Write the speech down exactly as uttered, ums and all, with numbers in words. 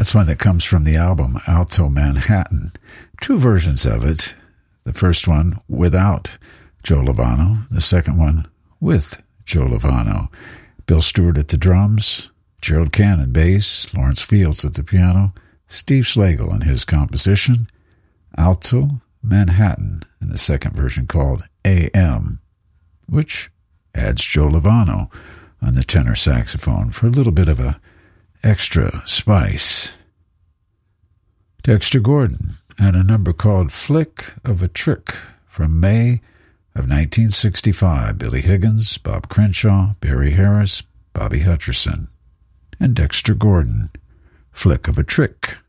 That's one that comes from the album Alto Manhattan. Two versions of it. The first one without Joe Lovano. The second one with Joe Lovano. Bill Stewart at the drums, Gerald Cannon bass, Lawrence Fields at the piano, Steve Slagle in his composition, Alto Manhattan in the second version called A M, which adds Joe Lovano on the tenor saxophone for a little bit of a extra spice. Dexter Gordon and a number called Flick of a Trick from May of nineteen sixty-five. Billy Higgins, Bob Crenshaw, Barry Harris, Bobby Hutcherson, and Dexter Gordon, Flick of a Trick.